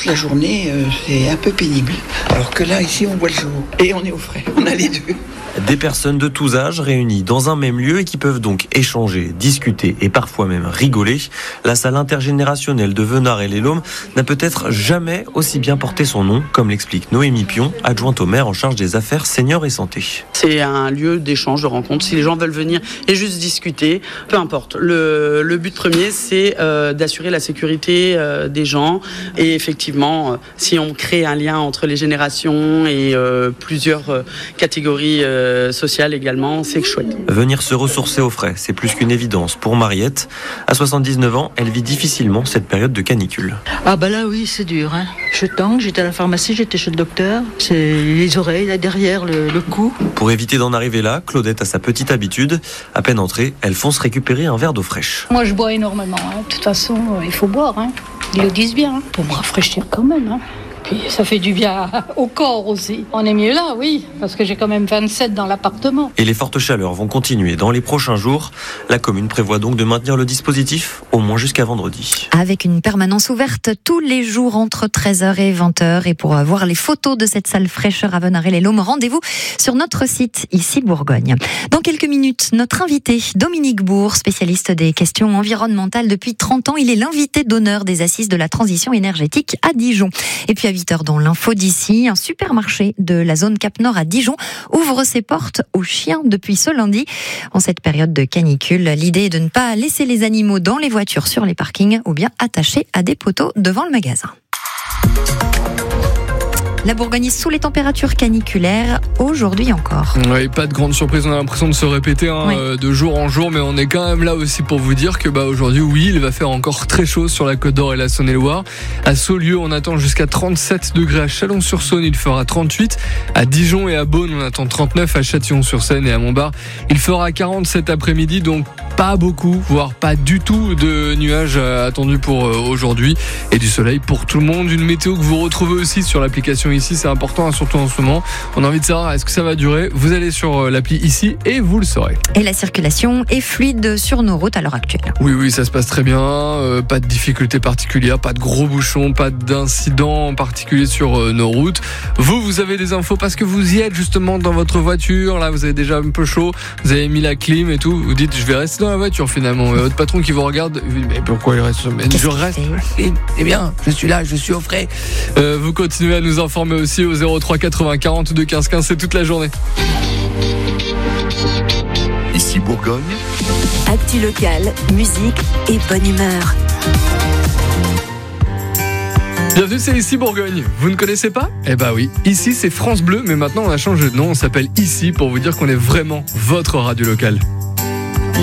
toute la journée, c'est un peu pénible. Alors que là, ici, on voit le jour. Et on est au frais. On a les deux. Des personnes de tous âges réunies dans un même lieu et qui peuvent donc échanger, discuter et parfois même rigoler. La salle intergénérationnelle de Venard et les Laumes n'a peut-être jamais aussi bien porté son nom, comme l'explique Noémie Pion, adjointe au maire en charge des affaires seniors et santé. C'est un lieu d'échange, de rencontre. Si les gens veulent venir et juste discuter, peu importe. Le but premier, c'est d'assurer la sécurité des gens. Et effectivement, si on crée un lien entre les générations et plusieurs catégories sociales également, c'est chouette. Venir se ressourcer au frais, c'est plus qu'une évidence pour Mariette. À 79 ans, elle vit difficilement cette période de canicule. Ah bah là oui, c'est dur. Je tangue, j'étais à la pharmacie, j'étais chez le docteur. C'est les oreilles, là derrière, le cou. Pour éviter d'en arriver là, Claudette a sa petite habitude. À peine entrée, elle fonce récupérer un verre d'eau fraîche. Moi je bois énormément. De toute façon, il faut boire. Ils le disent bien. Pour me rafraîchir quand même. Puis ça fait du bien au corps aussi. On est mieux là, oui, parce que j'ai quand même 27 dans l'appartement. Et les fortes chaleurs vont continuer dans les prochains jours. La commune prévoit donc de maintenir le dispositif au moins jusqu'à vendredi. Avec une permanence ouverte tous les jours entre 13h et 20h. Et pour voir les photos de cette salle fraîcheur à Venard et les Laumes, rendez-vous sur notre site ici Bourgogne. Dans quelques minutes, notre invité, Dominique Bourg, spécialiste des questions environnementales depuis 30 ans. Il est l'invité d'honneur des Assises de la transition énergétique à Dijon. Et puis à 8h dans l'info d'ici, un supermarché de la zone Cap-Nord à Dijon ouvre ses portes aux chiens depuis ce lundi. En cette période de canicule, l'idée est de ne pas laisser les animaux dans les voitures sur les parkings ou bien attachés à des poteaux devant le magasin. La Bourgogne est sous les températures caniculaires, aujourd'hui encore. Oui, pas de grande surprise, on a l'impression de se répéter de jour en jour, mais on est quand même là aussi pour vous dire que aujourd'hui, oui, il va faire encore très chaud sur la Côte d'Or et la Saône-et-Loire. À Saulieu, on attend jusqu'à 37 degrés, à Chalon-sur-Saône, il fera 38. À Dijon et à Beaune, on attend 39, à Châtillon-sur-Seine et à Montbard, il fera 40 cet après-midi, donc pas beaucoup, voire pas du tout de nuages attendus pour aujourd'hui et du soleil pour tout le monde. Une météo que vous retrouvez aussi sur l'application ici, c'est important, surtout en ce moment. On a envie de savoir, est-ce que ça va durer ? Vous allez sur l'appli ici et vous le saurez. Et la circulation est fluide sur nos routes à l'heure actuelle. Oui, ça se passe très bien. Pas de difficultés particulières, pas de gros bouchons, pas d'incidents particuliers sur nos routes. Vous avez des infos parce que vous y êtes justement dans votre voiture. Là, vous avez déjà un peu chaud. Vous avez mis la clim et tout. Vous dites, je vais rester dans la voiture finalement. Votre patron qui vous regarde, mais pourquoi il reste ? Je reste. Eh bien, je suis là, je suis au frais. Vous continuez à nous informer aussi au 03 80 42 15 15, c'est toute la journée. Ici Bourgogne. Actu locale, musique et bonne humeur. Bienvenue, c'est Ici Bourgogne. Vous ne connaissez pas ? Eh bah oui, ici c'est France Bleu, mais maintenant on a changé de nom, on s'appelle Ici pour vous dire qu'on est vraiment votre radio locale.